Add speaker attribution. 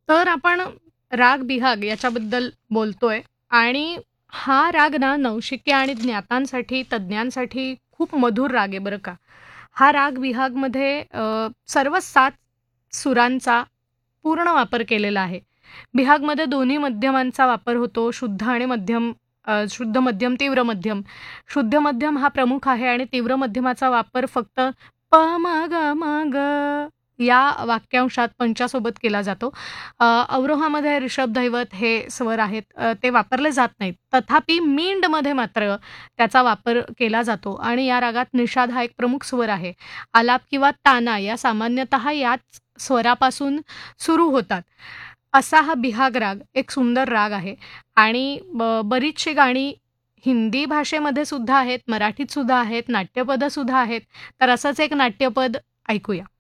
Speaker 1: तर आपण राग बिहाग याच्याबद्दल बोलतोय आणि हा राग ना नवशिके आणि ज्ञातांसाठी, तज्ञांसाठी खूप मधुर राग आहे बरं का. हा राग बिहागमध्ये सर्व 7 सुरांचा पूर्ण वापर केलेला आहे. बिहागमध्ये दोन्ही मध्यमांचा वापर होतो. शुद्ध आणि मध्यम, शुद्ध मध्यम, तीव्र मध्यम. शुद्ध मध्यम हा प्रमुख आहे आणि तीव्र मध्यमाचा वापर फक्त प, म, ग, म, ग या वाक्यांशात पंचासोबत केला जातो. अवरोहामध्ये ऋषभ, दैवत हे स्वर आहेत, ते वापरले जात नाहीत. तथापि मींडमध्ये मात्र त्याचा वापर केला जातो आणि या रागात निषाद हा एक प्रमुख स्वर आहे. आलाप किंवा ताना या सामान्यतः याच स्वरापासून सुरू होतात. असा हा बिहाग राग एक सुंदर राग आहे आणि बरीचशी गाणी हिंदी भाषेमध्ये सुद्धा आहेत, मराठीत सुद्धा आहेत, नाट्यपदं सुद्धा आहेत. तर असंच एक नाट्यपद ऐकूया.